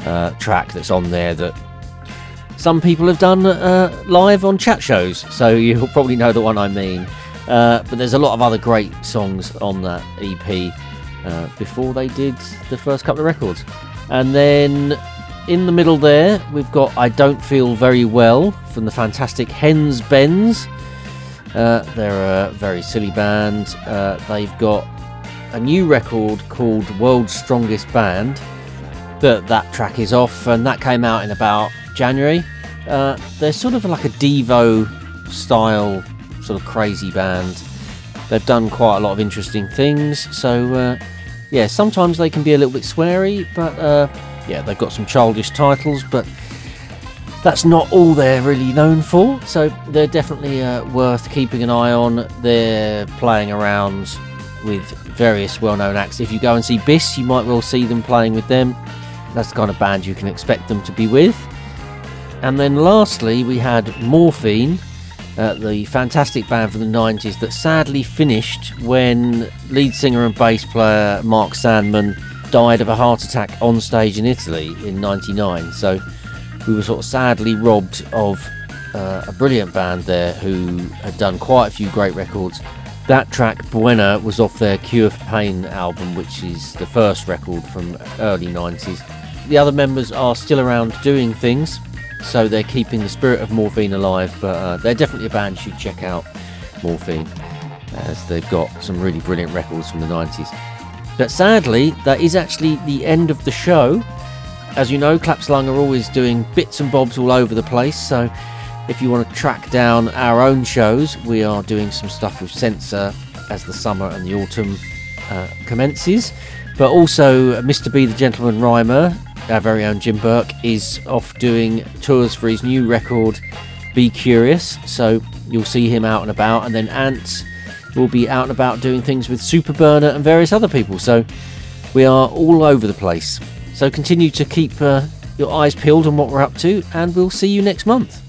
track that's on there that some people have done live on chat shows, so you'll probably know the one I mean. But there's a lot of other great songs on that EP before they did the first couple of records. And then in the middle there, we've got I Don't Feel Very Well from the fantastic Hens Bends. They're a very silly band. They've got a new record called World's Strongest Band. That track is off, and that came out in about January. They're sort of like a Devo style sort of crazy band. They've done quite a lot of interesting things, so yeah, sometimes they can be a little bit sweary, but yeah, they've got some childish titles, but that's not all they're really known for, so they're definitely worth keeping an eye on. They're playing around with various well-known acts. If you go and see Biss, you might well see them playing with them. That's the kind of band you can expect them to be with. And then lastly, we had Morphine, the fantastic band from the 90s that sadly finished when lead singer and bass player Mark Sandman died of a heart attack on stage in Italy in 99. So we were sort of sadly robbed of a brilliant band there who had done quite a few great records. That track, Buena, was off their Cure for Pain album, which is the first record from early 90s. The other members are still around doing things, so they're keeping the spirit of Morphine alive, but they're definitely a band you should check out, Morphine, as they've got some really brilliant records from the 90s. But sadly, that is actually the end of the show. As you know, Klapslung are always doing bits and bobs all over the place, so if you want to track down our own shows, we are doing some stuff with Censor as the summer and the autumn commences. But also, Mr. B the Gentleman Rhymer, our very own Jim Burke, is off doing tours for his new record, Be Curious. So you'll see him out and about. And then Ant will be out and about doing things with Super Burner and various other people. So we are all over the place. So continue to keep your eyes peeled on what we're up to, and we'll see you next month.